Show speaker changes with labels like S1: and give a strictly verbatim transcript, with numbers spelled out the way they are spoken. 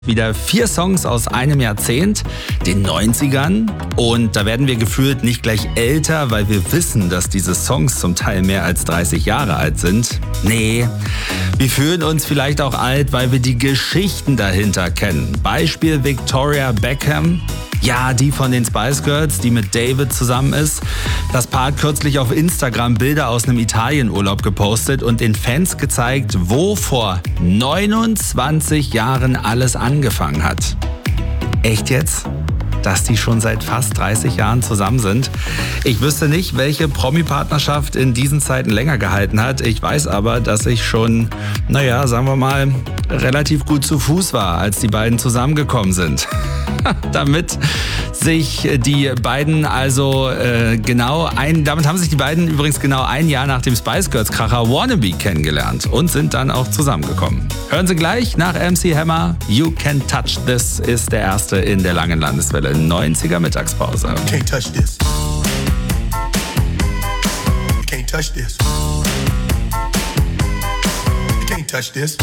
S1: Wieder vier Songs aus einem Jahrzehnt, den neunzigern. Und da werden wir gefühlt nicht gleich älter, weil wir wissen, dass diese Songs zum Teil mehr als dreißig Jahre alt sind. Nee, wir fühlen uns vielleicht auch alt, weil wir die Geschichten dahinter kennen. Beispiel Victoria Beckham. Ja, die von den Spice Girls, die mit David zusammen ist. Das Paar hat kürzlich auf Instagram Bilder aus einem Italienurlaub gepostet und den Fans gezeigt, wo vor neunundzwanzig Jahren alles angefangen hat. Echt jetzt? Dass die schon seit fast dreißig Jahren zusammen sind. Ich wüsste nicht, welche Promi-Partnerschaft in diesen Zeiten länger gehalten hat. Ich weiß aber, dass ich schon, naja, sagen wir mal, relativ gut zu Fuß war, als die beiden zusammengekommen sind. Damit sich die beiden also äh, genau ein, damit haben sich die beiden übrigens genau ein Jahr nach dem Spice Girls Kracher Wannabe kennengelernt und sind dann auch zusammengekommen. Hören Sie gleich nach M C Hammer. You Can Touch This ist der erste in der langen Landeswelle neunziger Mittagspause.
S2: You can't touch this. You can't touch this. You can't touch this.